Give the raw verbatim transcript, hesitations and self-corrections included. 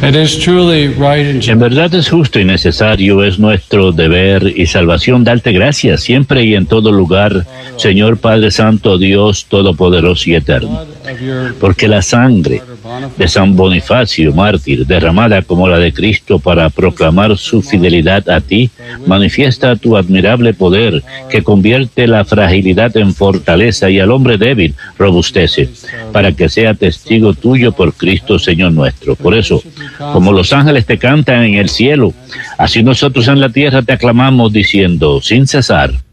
It is truly right and En verdad es justo y necesario, es nuestro deber y salvación darte gracias siempre y en todo lugar, Señor Padre Santo, Dios Todopoderoso y Eterno. Porque la sangre de San Bonifacio, mártir, derramada como la de Cristo para proclamar su fidelidad a ti, manifiesta tu admirable poder que convierte la fragilidad en fortaleza y al hombre débil robustece, para que sea testigo tuyo por Cristo Señor nuestro. Por eso, como los ángeles te cantan en el cielo, así nosotros en la tierra te aclamamos diciendo sin cesar: